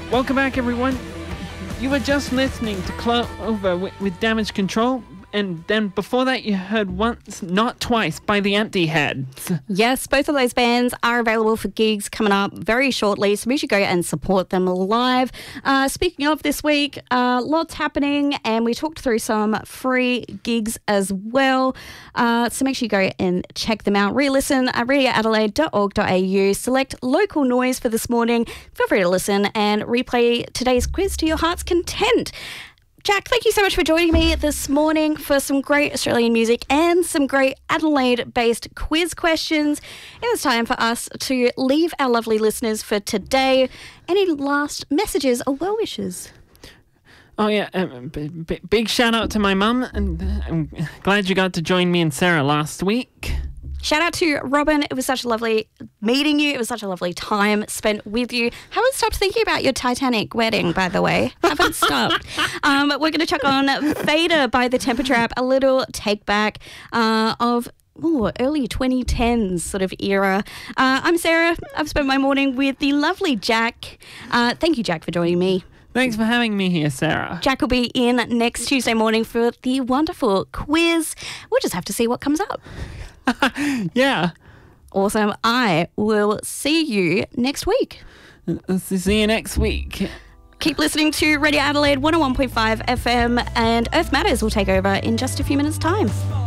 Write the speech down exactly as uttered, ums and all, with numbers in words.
Welcome back, everyone. You were just listening to Clover with, with Damage Control, and then before that you heard Once, Not Twice by the Anti-Heads. Yes, both of those bands are available for gigs coming up very shortly, so we should go and support them live. Uh, speaking of this week, uh, lots happening, and we talked through some free gigs as well. Uh, so make sure you go and check them out. Re-listen at radio adelaide dot org dot a u. Select local noise for this morning. Feel free to listen and replay today's quiz to your heart's content. Jack, thank you so much for joining me this morning for some great Australian music and some great Adelaide-based quiz questions. It was time for us to leave our lovely listeners for today. Any last messages or well wishes? Oh, yeah. Um, b- b- big shout out to my mum, and uh, I'm glad you got to join me and Sarah last week. Shout out to Robin. It was such a lovely meeting you. It was such a lovely time spent with you. Haven't stopped thinking about your Titanic wedding, by the way. Haven't stopped. Um, we're going to chuck on Fader by the Temper Trap, a little take back uh, of Ooh, early twenty tens sort of era. Uh, I'm Sarah. I've spent my morning with the lovely Jack. Uh, thank you, Jack, for joining me. Thanks for having me here, Sarah. Jack will be in next Tuesday morning for the wonderful quiz. We'll just have to see what comes up. Yeah. Awesome. I will see you next week. See you next week. Keep listening to Radio Adelaide one oh one point five F M, and Earth Matters will take over in just a few minutes' time.